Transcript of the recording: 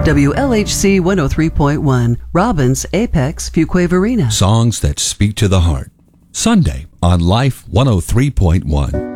WLHC 103.1, Robbins, Apex, Fuquay Varina. Songs that speak to the heart. Sunday on Life 103.1.